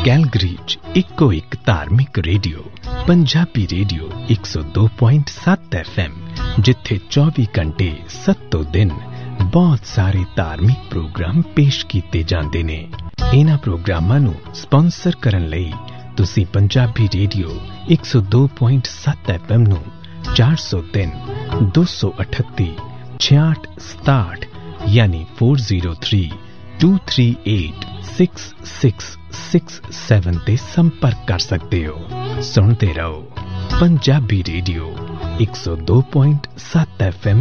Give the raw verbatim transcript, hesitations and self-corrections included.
Calgary 'ਚ ਇੱਕੋ ਇੱਕ ਧਾਰਮਿਕ ਰੇਡੀਓ ਪੰਜਾਬੀ ਰੇਡੀਓ ਇੱਕ ਸੌ ਦੋ ਪੁਆਇੰਟ ਸੱਤ ਐਫ ਐਮ, ਜਿੱਥੇ ਚੌਵੀ ਘੰਟੇ ਸੱਤੋਂ ਦਿਨ ਬਹੁਤ ਸਾਰੇ ਧਾਰਮਿਕ ਪ੍ਰੋਗਰਾਮ ਪੇਸ਼ ਕੀਤੇ ਜਾਂਦੇ ਨੇ। ਇਹਨਾਂ ਪ੍ਰੋਗਰਾਮਾਂ ਨੂੰ ਸਪਾਂਸਰ ਕਰਨ ਲਈ ਤੁਸੀਂ ਪੰਜਾਬੀ ਰੇਡੀਓ ਇੱਕ ਸੌ ਦੋ ਪੁਆਇੰਟ ਸੱਤ ਐਫ ਐਮ ਨੂੰ ਚਾਰ ਸੌ ਤਿੰਨ ਦੋ ਸੌ ਅਠੱਤੀ ਛਿਆਹਠ ਸਤਾਹਠ ਯਾਨੀ ਚਾਰ ਜ਼ੀਰੋ ਤਿੰਨ ਦੋ ਤਿੰਨ ਅੱਠ ਛੇ ਛੇ ਛੇ ਸੱਤ ਤੇ ਸੰਪਰਕ ਕਰ ਸਕਦੇ ਹੋ। ਸੁਣਦੇ ਰਹੋ ਪੰਜਾਬੀ ਰੇਡੀਓ ਇੱਕ ਸੌ ਦੋ ਪੁਆਇੰਟ ਸੱਤ ਐਫ ਐਮ।